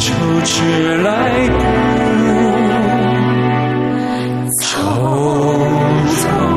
愁只来不惆怅。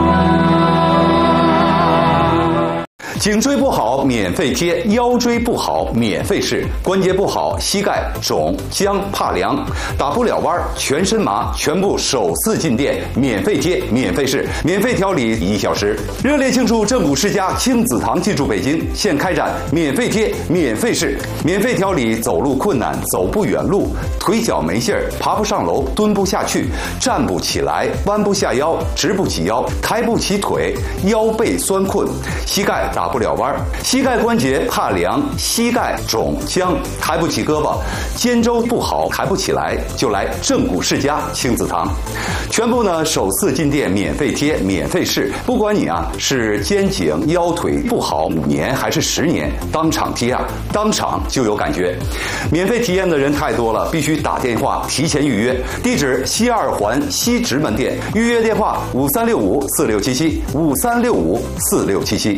颈椎不好免费贴，腰椎不好免费试，关节不好膝盖肿僵怕凉，打不了弯全身麻，全部首次进店免费贴免费试，免费调理1小时。热烈庆祝正骨世家亲子堂进驻北京，现开展免费贴免费试，免费调理走路困难、走不远路、腿脚没劲儿、爬不上楼、蹲不下去、站不起来、弯不下腰、直不起腰、抬不起腿、腰背酸困、膝盖打不了弯，膝盖关节怕凉、膝盖肿僵、抬不起胳膊、肩周不好抬不起来，就来正骨世家亲子堂。全部呢首次进店免费贴免费试，不管你是肩颈腰腿不好5年还是10年，当场贴当场就有感觉。免费体验的人太多了，必须打电话提前预约。地址西2环西直门店，预约电话53654677 53654677。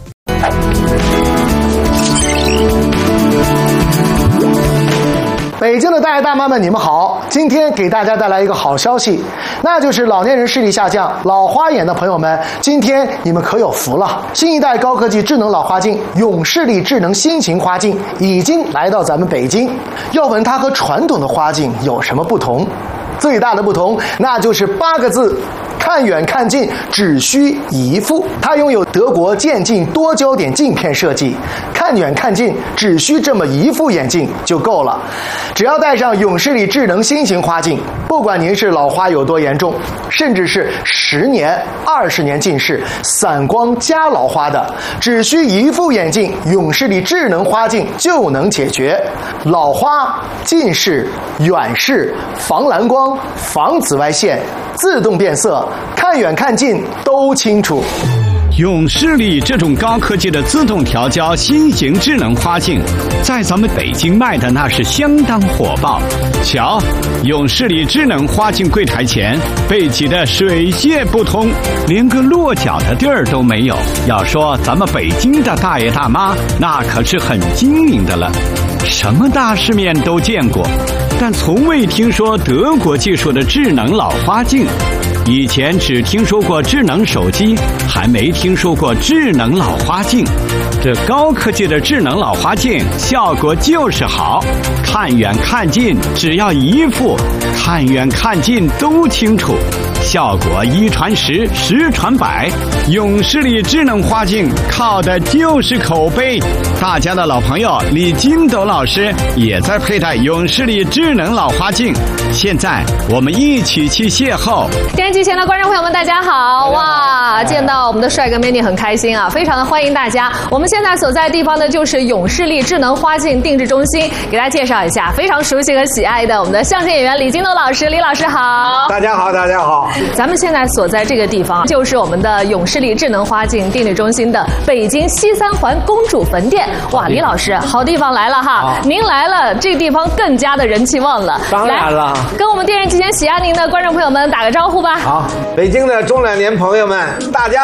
北京的大爷大妈们，你们好！今天给大家带来一个好消息，那就是老年人视力下降、老花眼的朋友们，今天你们可有福了！新一代高科技智能老花镜永视力智能新型花镜已经来到咱们北京。要问它和传统的花镜有什么不同？最大的不同，那就是8个字：看远看近，只需一副。它拥有德国渐进多焦点镜片设计，看远看近只需这么一副眼镜就够了。只要戴上永视力智能新型花镜，不管您是老花有多严重，甚至是10年、20年近视、散光加老花的，只需一副眼镜，永视力智能花镜就能解决老花、近视、远视、防蓝光、防紫外线、自动变色，看远看近都清楚。 永视力这种高科技的自动调焦新型智能花镜，在咱们北京卖的那是相当火爆。瞧，永视力智能花镜柜台前被挤得水泄不通，连个落脚的地儿都没有。要说咱们北京的大爷大妈，那可是很精明的了，什么大世面都见过，但从未听说德国技术的智能老花镜。以前只听说过智能手机，还没听说过智能老花镜。这高科技的智能老花镜效果就是好，看远看近只要一副，看远看近都清楚，效果1传10，10传100。永视力智能花镜靠的就是口碑。大家的老朋友李金斗老师也在佩戴永视力智能老花镜，现在我们一起去邂逅。 电视机前的观众朋友们，大家好！哇，见到我们的帅哥美女很开心啊，非常的欢迎大家。我们现在所在的地方呢，就是永视力智能花镜定制中心，给大家介绍一下非常熟悉和喜爱的我们的相声演员李金斗老师。李老师好！ 大家好，大家好！ 咱们现在所在这个地方，就是我们的永视力智能花镜定制中心的北京西3环公主坟店。哇，李老师，好地方来了哈！您来了，这地方更加的人气旺了。 当然了， 跟我们电视机前喜爱您的观众朋友们打个招呼吧。 好，北京的中老年朋友们，大家